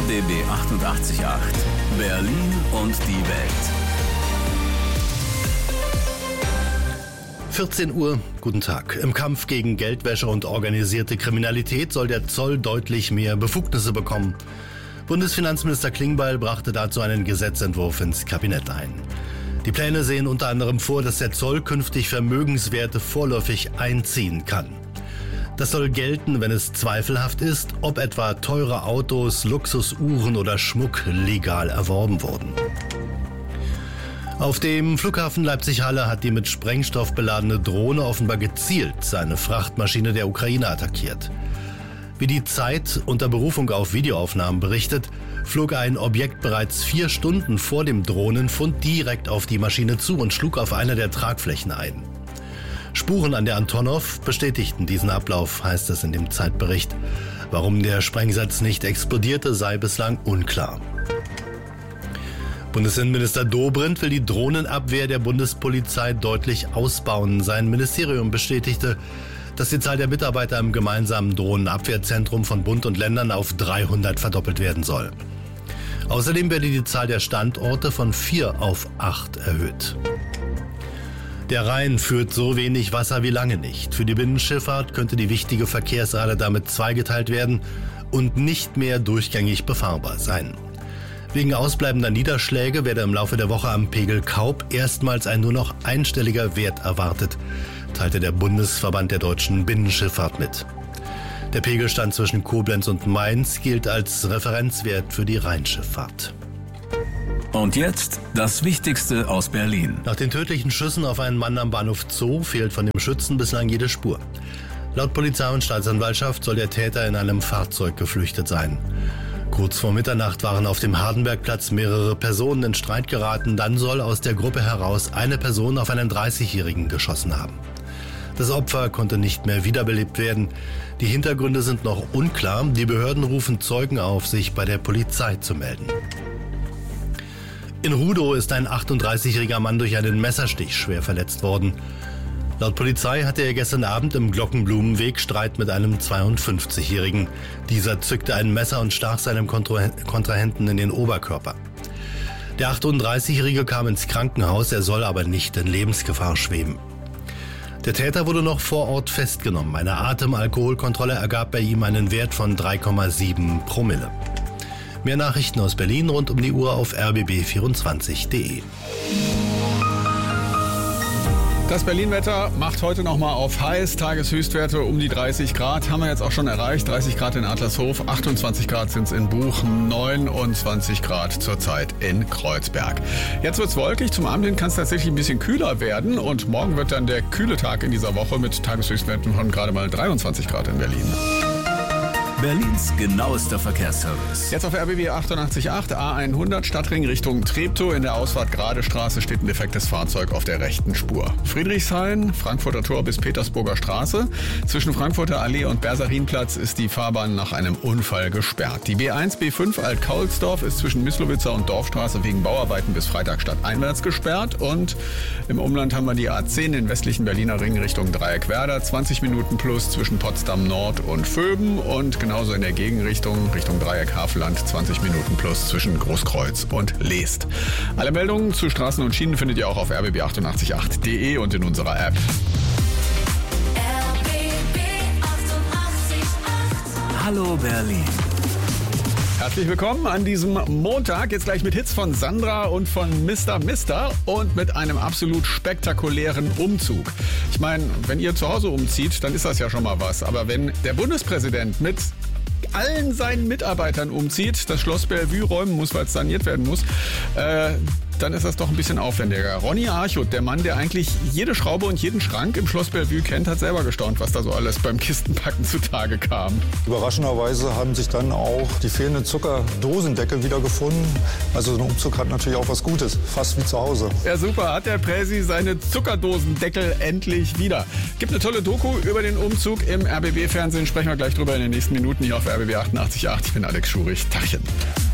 RBB 88.8 Berlin und die Welt. 14 Uhr, guten Tag. Im Kampf gegen Geldwäsche und organisierte Kriminalität soll der Zoll deutlich mehr Befugnisse bekommen. Bundesfinanzminister Klingbeil brachte dazu einen Gesetzentwurf ins Kabinett ein. Die Pläne sehen unter anderem vor, dass der Zoll künftig Vermögenswerte vorläufig einziehen kann. Das soll gelten, wenn es zweifelhaft ist, ob etwa teure Autos, Luxusuhren oder Schmuck legal erworben wurden. Auf dem Flughafen Leipzig-Halle hat die mit Sprengstoff beladene Drohne offenbar gezielt seine Frachtmaschine der Ukraine attackiert. Wie die Zeit unter Berufung auf Videoaufnahmen berichtet, flog ein Objekt bereits 4 Stunden vor dem Drohnenfund direkt auf die Maschine zu und schlug auf eine der Tragflächen ein. Spuren an der Antonov bestätigten diesen Ablauf, heißt es in dem Zeitbericht. Warum der Sprengsatz nicht explodierte, sei bislang unklar. Bundesinnenminister Dobrindt will die Drohnenabwehr der Bundespolizei deutlich ausbauen. Sein Ministerium bestätigte, dass die Zahl der Mitarbeiter im gemeinsamen Drohnenabwehrzentrum von Bund und Ländern auf 300 verdoppelt werden soll. Außerdem werde die Zahl der Standorte von 4 auf 8 erhöht. Der Rhein führt so wenig Wasser wie lange nicht. Für die Binnenschifffahrt könnte die wichtige Verkehrsader damit zweigeteilt werden und nicht mehr durchgängig befahrbar sein. Wegen ausbleibender Niederschläge werde im Laufe der Woche am Pegel Kaup erstmals ein nur noch einstelliger Wert erwartet, teilte der Bundesverband der deutschen Binnenschifffahrt mit. Der Pegelstand zwischen Koblenz und Mainz gilt als Referenzwert für die Rheinschifffahrt. Und jetzt das Wichtigste aus Berlin. Nach den tödlichen Schüssen auf einen Mann am Bahnhof Zoo fehlt von dem Schützen bislang jede Spur. Laut Polizei und Staatsanwaltschaft soll der Täter in einem Fahrzeug geflüchtet sein. Kurz vor Mitternacht waren auf dem Hardenbergplatz mehrere Personen in Streit geraten. Dann soll aus der Gruppe heraus eine Person auf einen 30-Jährigen geschossen haben. Das Opfer konnte nicht mehr wiederbelebt werden. Die Hintergründe sind noch unklar. Die Behörden rufen Zeugen auf, sich bei der Polizei zu melden. In Rudow ist ein 38-jähriger Mann durch einen Messerstich schwer verletzt worden. Laut Polizei hatte er gestern Abend im Glockenblumenweg Streit mit einem 52-Jährigen. Dieser zückte ein Messer und stach seinem Kontrahenten in den Oberkörper. Der 38-Jährige kam ins Krankenhaus, er soll aber nicht in Lebensgefahr schweben. Der Täter wurde noch vor Ort festgenommen. Eine Atemalkoholkontrolle ergab bei ihm einen Wert von 3,7 Promille. Mehr Nachrichten aus Berlin rund um die Uhr auf rbb24.de. Das Berlin-Wetter macht heute nochmal auf heiß. Tageshöchstwerte um die 30 Grad haben wir jetzt auch schon erreicht. 30 Grad in Adlershof, 28 Grad sind es in Buch, 29 Grad zurzeit in Kreuzberg. Jetzt wird es wolkig, zum Abend hin kann es tatsächlich ein bisschen kühler werden und morgen wird dann der kühle Tag in dieser Woche mit Tageshöchstwerten von gerade mal 23 Grad in Berlin. Berlins genauester Verkehrsservice. Jetzt auf RBB 88.8 A100 Stadtring Richtung Treptow. In der Ausfahrt Gradestraße steht ein defektes Fahrzeug auf der rechten Spur. Friedrichshain, Frankfurter Tor bis Petersburger Straße. Zwischen Frankfurter Allee und Bersarinplatz ist die Fahrbahn nach einem Unfall gesperrt. Die B1, B5 Alt-Kaulsdorf ist zwischen Mislowitzer und Dorfstraße wegen Bauarbeiten bis Freitag stadteinwärts gesperrt. Und im Umland haben wir die A10, den westlichen Berliner Ring Richtung Dreieckwerder. 20 Minuten plus zwischen Potsdam Nord und Vöben und genauso in der Gegenrichtung, Richtung Dreieck Havelland, 20 Minuten plus zwischen Großkreuz und Leest. Alle Meldungen zu Straßen und Schienen findet ihr auch auf rbb888.de und in unserer App. RBB 88.8 Hallo Berlin. Herzlich willkommen an diesem Montag. Jetzt gleich mit Hits von Sandra und von Mr. Mister und mit einem absolut spektakulären Umzug. Ich meine, wenn ihr zu Hause umzieht, dann ist das ja schon mal was. Aber wenn der Bundespräsident mit allen seinen Mitarbeitern umzieht, das Schloss Bellevue räumen muss, weil es saniert werden muss, dann ist das doch ein bisschen aufwendiger. Ronny Archut, der Mann, der eigentlich jede Schraube und jeden Schrank im Schloss Bellevue kennt, hat selber gestaunt, was da so alles beim Kistenpacken zutage kam. Überraschenderweise haben sich dann auch die fehlenden Zuckerdosendeckel wiedergefunden. Also so ein Umzug hat natürlich auch was Gutes, fast wie zu Hause. Ja super, hat der Präsi seine Zuckerdosendeckel endlich wieder. Gibt eine tolle Doku über den Umzug im RBB-Fernsehen, sprechen wir gleich drüber in den nächsten Minuten hier auf RBB 88.8. Ich bin Alex Schurich. Tachchen.